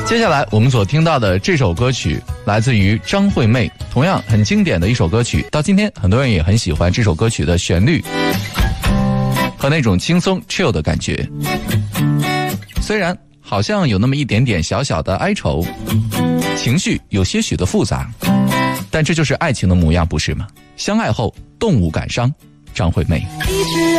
接下来我们所听到的这首歌曲来自于张惠妹，同样很经典的一首歌曲，到今天很多人也很喜欢这首歌曲的旋律和那种轻松 chill 的感觉。虽然好像有那么一点点小小的哀愁，情绪有些许的复杂，但这就是爱情的模样，不是吗？相爱后动物感伤，张惠妹。